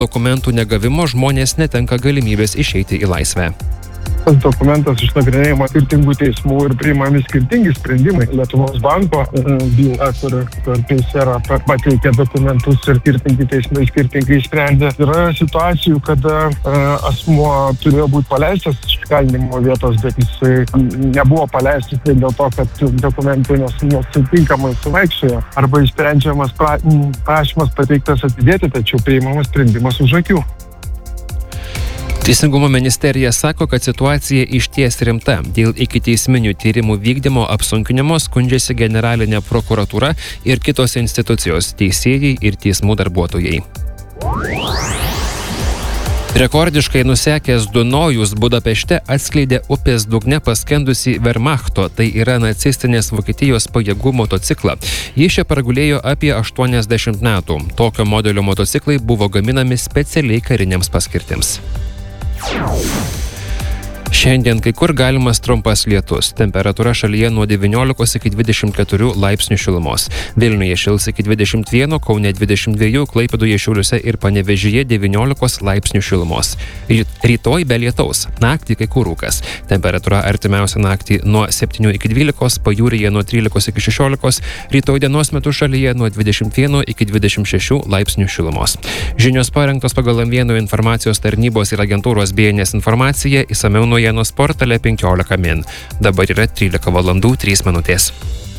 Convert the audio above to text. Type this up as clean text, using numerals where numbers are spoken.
dokumentų negavimo žmonės netenka galimybės išeiti į laisvę. Tas dokumentas išnagrinėjama skirtingų teismų ir priimami skirtingi sprendimai. Lietuvos banko byla, kur teisėra pateikė dokumentus ir skirtingi teismai skirtingai sprendė. Yra situacijų, kada asmuo turėjo būti paleistas iš kalinimo vietos, bet jisai nebuvo paleistas dėl to, kad dokumentai nesutinkamai suvaikščiojo. Arba išsprendžiamas prašymas pateiktas atidėti, tačiau priimamas sprendimas už akių. Teisingumo ministerija sako, kad situacija išties rimta. Dėl ikiteisminių tyrimų vykdymo apsunkinimo skundžiasi generalinė prokuratūra ir kitos institucijos, teisėjai ir teismų darbuotojai. Rekordiškai nusekęs Dunojus Budapešte atskleidė upės dugne paskendusi Wehrmachto, tai yra nacistinės Vokietijos pajėgų motociklą. Jis čia pragulėjo apie 80 metų. Tokio modelio motociklai buvo gaminami specialiai kariniams paskirtims. Šiandien kai kur galimas trumpas lietus. Temperatūra šalyje nuo 19 iki 24 laipsnių šilumos. Vilniuje šils iki 21, Kaune 22, Klaipėdoje, Šiauliuose ir Panevėžyje 19 laipsnių šilumos. Rytoj be lietaus. Naktį kai kur rūkas. Temperatūra artimiausią naktį nuo 7 iki 12, pajūryje nuo 13 iki 16, rytoj dienos metu šalyje nuo 21 iki 26 laipsnių šilumos. Žinios parengtos pagal M1 informacijos tarnybos ir agentūros BNS informaciją, išsamiau naujienų portale 15 min. Dabar yra 13 valandų 3 minutės.